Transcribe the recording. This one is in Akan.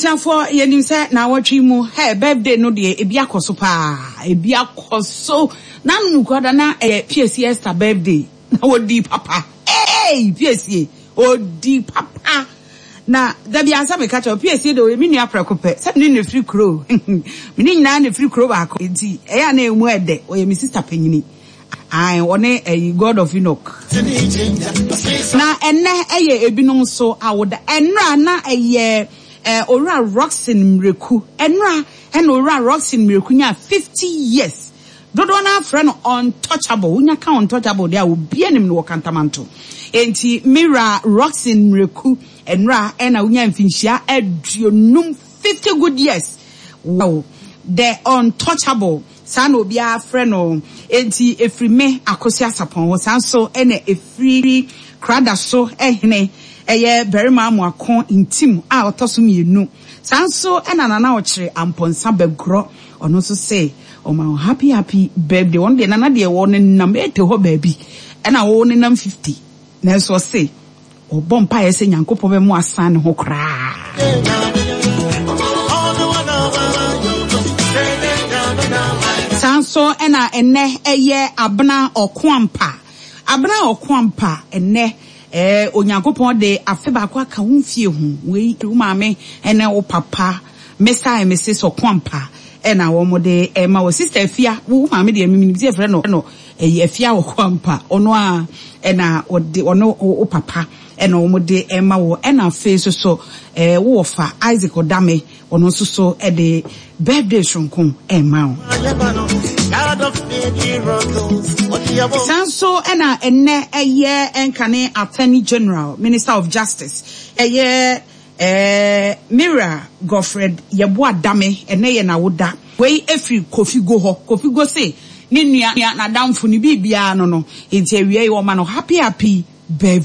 for yenim say na watwi mu hey birthday no de ebi akoso pa ebi akoso na nu kwada na PSC Esther birthday na wodi papa hey PSC odi papa na da bia nsa me catch PSC do me nua prakope se me ne free crow me ni nyina ne free crow ba ko enti eya na emu ede o ye me sister panyini ai one God of Enoch na enne eye ebinom so awoda enra na eye Ora Roxin Mreku enra and Ora Roxin Mreku nya 50 years dodo na friend untouchable unya ka untouchable there will be enim no kantamanto enti Mira Roxin Mreku enra ena unya mfinhia aduonum 50 good years wow the untouchable san obi a friend no enti efrime akosi asapon san so ena efri krada so ehne eye berima amuakon intim a otoso mienu sanso enana na ochire amponsa begro ono so say o ma happy birthday one day nana de wo ne nam ete ho baabi ena wo ne nam 50 na so say o bompa yese nyankopon be mu asan ne ho kra sanso ena enne eye abna okwampa enne onyankopon de afeba kwa ka wonfie hu we maame ene wo papa mesa and Mrs. Okwampa ena wo mode ma wo sister afia wo maame de mimi bi efre no afia Okwampa ono a ena ode ono wo papa ena wo mode ma wo ena face so wo fa Isaac Odame ono so de birthday shonkon ma wo Sanso ena enne eye enkane Attorney General Minister of Justice eye Mira Godfred Yeboah Dame ene ye na woda we efri Kofi go say ni nua na damfo ni bibia no enti awie wo ma no happy birthday